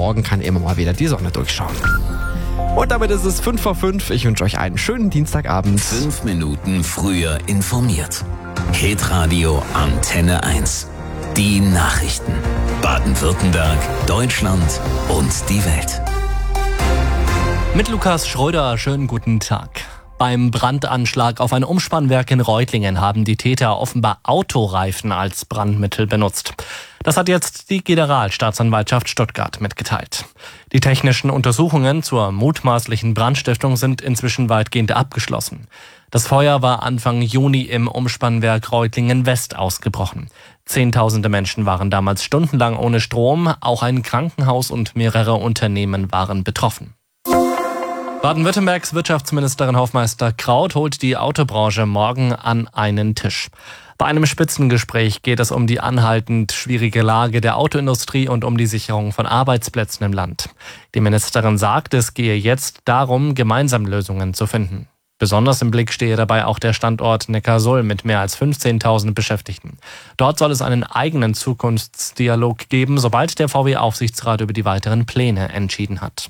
morgen kann immer mal wieder die Sonne durchschauen. Und damit ist es 5:05. Ich wünsche euch einen schönen Dienstagabend. 5 Minuten früher informiert. Hitradio Antenne 1. Die Nachrichten. Baden-Württemberg, Deutschland und die Welt. Mit Lukas Schröder, schönen guten Tag. Beim Brandanschlag auf ein Umspannwerk in Reutlingen haben die Täter offenbar Autoreifen als Brandmittel benutzt. Das hat jetzt die Generalstaatsanwaltschaft Stuttgart mitgeteilt. Die technischen Untersuchungen zur mutmaßlichen Brandstiftung sind inzwischen weitgehend abgeschlossen. Das Feuer war Anfang Juni im Umspannwerk Reutlingen West ausgebrochen. Zehntausende Menschen waren damals stundenlang ohne Strom, auch ein Krankenhaus und mehrere Unternehmen waren betroffen. Baden-Württembergs Wirtschaftsministerin Hofmeister Kraut holt die Autobranche morgen an einen Tisch. Bei einem Spitzengespräch geht es um die anhaltend schwierige Lage der Autoindustrie und um die Sicherung von Arbeitsplätzen im Land. Die Ministerin sagt, es gehe jetzt darum, gemeinsam Lösungen zu finden. Besonders im Blick stehe dabei auch der Standort Neckarsulm mit mehr als 15.000 Beschäftigten. Dort soll es einen eigenen Zukunftsdialog geben, sobald der VW-Aufsichtsrat über die weiteren Pläne entschieden hat.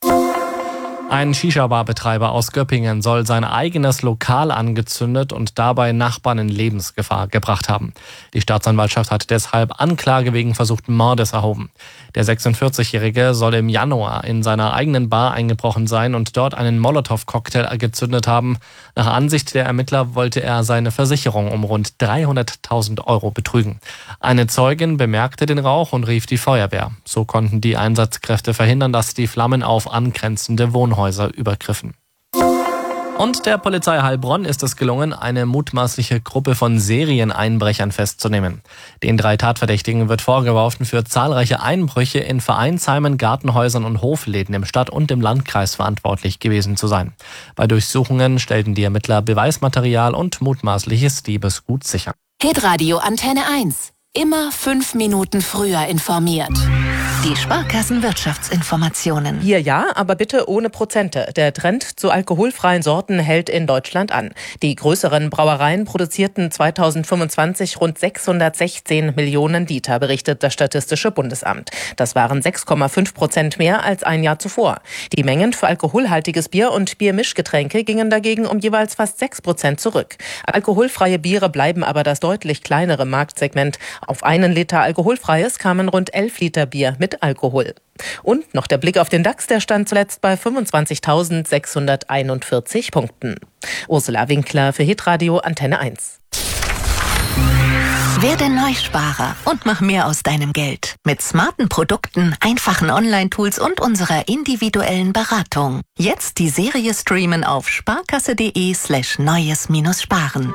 Ein Shisha-Bar-Betreiber aus Göppingen soll sein eigenes Lokal angezündet und dabei Nachbarn in Lebensgefahr gebracht haben. Die Staatsanwaltschaft hat deshalb Anklage wegen versuchten Mordes erhoben. Der 46-Jährige soll im Januar in seiner eigenen Bar eingebrochen sein und dort einen Molotow-Cocktail gezündet haben. Nach Ansicht der Ermittler wollte er seine Versicherung um rund 300.000 € betrügen. Eine Zeugin bemerkte den Rauch und rief die Feuerwehr. So konnten die Einsatzkräfte verhindern, dass die Flammen auf angrenzende Wohnhäuser übergriffen. Und der Polizei Heilbronn ist es gelungen, eine mutmaßliche Gruppe von Serieneinbrechern festzunehmen. Den 3 Tatverdächtigen wird vorgeworfen, für zahlreiche Einbrüche in Vereinsheimen, Gartenhäusern und Hofläden im Stadt- und im Landkreis verantwortlich gewesen zu sein. Bei Durchsuchungen stellten die Ermittler Beweismaterial und mutmaßliches Diebesgut sicher. Hitradio Antenne 1. Immer 5 Minuten früher informiert. Die Sparkassenwirtschaftsinformationen. Hier ja, aber bitte ohne Prozente. Der Trend zu alkoholfreien Sorten hält in Deutschland an. Die größeren Brauereien produzierten 2025 rund 616 Millionen Liter, berichtet das Statistische Bundesamt. Das waren 6,5% mehr als ein Jahr zuvor. Die Mengen für alkoholhaltiges Bier und Biermischgetränke gingen dagegen um jeweils fast 6% zurück. Alkoholfreie Biere bleiben aber das deutlich kleinere Marktsegment. Auf 1 Liter alkoholfreies kamen rund 11 Liter Bier mit Alkohol. Und noch der Blick auf den DAX, der stand zuletzt bei 25.641 Punkten. Ursula Winkler für Hitradio Antenne 1. Werde Neusparer und mach mehr aus deinem Geld. Mit smarten Produkten, einfachen Online-Tools und unserer individuellen Beratung. Jetzt die Serie streamen auf sparkasse.de/neues-sparen.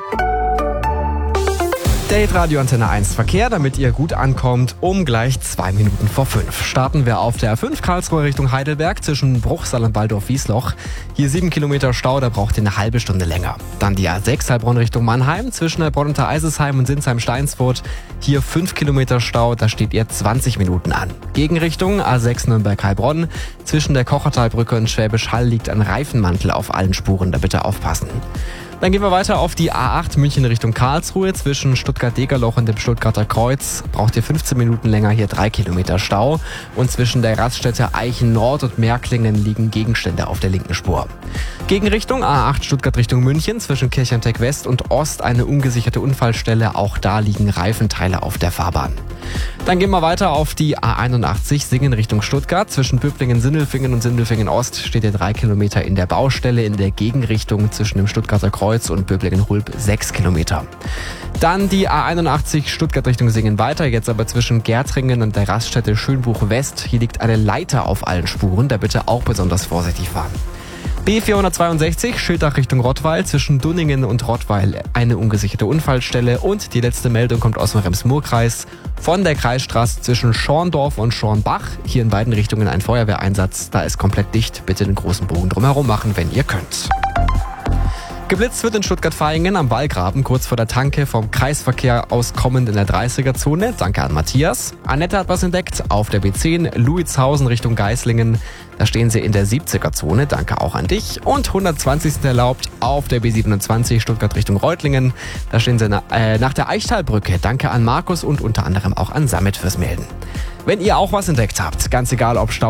Der Hitradio Antenne 1 Verkehr, damit ihr gut ankommt, um gleich 2 Minuten vor 5. Starten wir auf der A5 Karlsruhe Richtung Heidelberg zwischen Bruchsal und Waldorf-Wiesloch. Hier 7 Kilometer Stau, da braucht ihr eine halbe Stunde länger. Dann die A6 Heilbronn Richtung Mannheim zwischen Heilbronn unter Eisesheim und Sinsheim-Steinsfurt. Hier 5 Kilometer Stau, da steht ihr 20 Minuten an. Gegenrichtung A6 Nürnberg-Heilbronn. Zwischen der Kochertalbrücke und Schwäbisch Hall liegt ein Reifenmantel auf allen Spuren, da bitte aufpassen. Dann gehen wir weiter auf die A8 München Richtung Karlsruhe. Zwischen Stuttgart-Degerloch und dem Stuttgarter Kreuz braucht ihr 15 Minuten länger, hier 3 Kilometer Stau. Und zwischen der Raststätte Eichen Nord und Märklingen liegen Gegenstände auf der linken Spur. Gegenrichtung A8 Stuttgart Richtung München. Zwischen Kirchentech West und Ost eine ungesicherte Unfallstelle. Auch da liegen Reifenteile auf der Fahrbahn. Dann gehen wir weiter auf die A81 Singen Richtung Stuttgart. Zwischen Böblingen-Sindelfingen und Sindelfingen-Ost steht ihr 3 Kilometer in der Baustelle. In der Gegenrichtung zwischen dem Stuttgarter Kreuz und Böblingen-Hulb 6 Kilometer. Dann die A81 Stuttgart Richtung Singen weiter, jetzt aber zwischen Gärtringen und der Raststätte Schönbuch West. Hier liegt eine Leiter auf allen Spuren, da bitte auch besonders vorsichtig fahren. B462 Schildach Richtung Rottweil, zwischen Dunningen und Rottweil eine ungesicherte Unfallstelle. Und die letzte Meldung kommt aus dem Rems-Murr-Kreis von der Kreisstraße zwischen Schorndorf und Schornbach. Hier in beiden Richtungen ein Feuerwehreinsatz, da ist komplett dicht. Bitte den großen Bogen drumherum machen, wenn ihr könnt. Geblitzt wird in Stuttgart-Vaihingen am Wallgraben, kurz vor der Tanke, vom Kreisverkehr aus kommend in der 30er-Zone. Danke an Matthias. Annette hat was entdeckt auf der B10 Luitshausen Richtung Geislingen. Da stehen sie in der 70er-Zone. Danke auch an dich. Und 120. erlaubt auf der B27 Stuttgart Richtung Reutlingen. Da stehen sie nach der Eichtalbrücke. Danke an Markus und unter anderem auch an Samit fürs Melden. Wenn ihr auch was entdeckt habt, ganz egal ob Stau